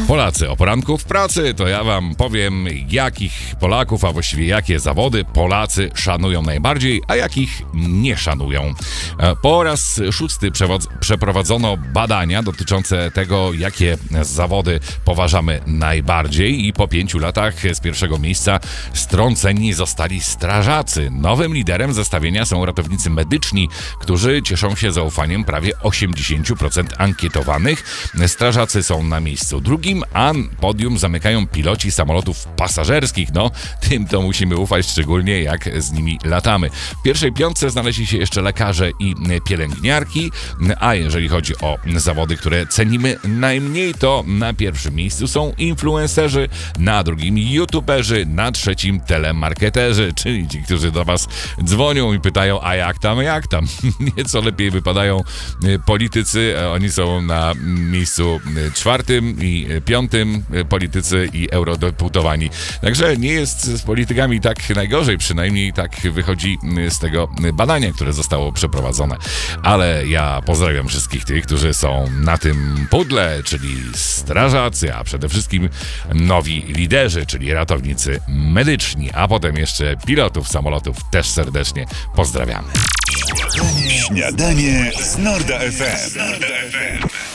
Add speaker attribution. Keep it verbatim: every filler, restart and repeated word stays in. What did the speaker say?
Speaker 1: Polacy o poranku w pracy, to ja wam powiem, jakich Polaków, a właściwie jakie zawody Polacy szanują najbardziej, a jakich nie szanują. Po raz szósty przewodz- przeprowadzono badania dotyczące tego, jakie zawody poważamy najbardziej i po pięciu latach z pierwszego miejsca strąceni zostali strażacy. Nowym liderem zestawienia są ratownicy medyczni, którzy cieszą się zaufaniem prawie osiemdziesiąt procent ankietowanych. Strażacy są na miejscu drugim, a podium zamykają piloci samolotów pasażerskich. No, tym to musimy ufać, szczególnie jak z nimi latamy. W pierwszej piątce znaleźli się jeszcze lekarze i pielęgniarki, a jeżeli chodzi o zawody, które cenimy najmniej, to na pierwszym miejscu są influencerzy, na drugim youtuberzy, na trzecim telemarketerzy, czyli ci, którzy do was dzwonią i pytają, a jak tam, jak tam? Nieco lepiej wypadają politycy, oni są na miejscu czwartym i piątym, politycy i eurodeputowani. Także nie jest z politykami tak najgorzej, przynajmniej tak wychodzi z tego badania, które zostało przeprowadzone. Ale ja pozdrawiam wszystkich tych, którzy są na tym pudle, czyli strażacy, a przede wszystkim nowi liderzy, czyli ratownicy medyczni, a potem jeszcze pilotów samolotów też serdecznie pozdrawiamy.
Speaker 2: Śniadanie z Norda F M.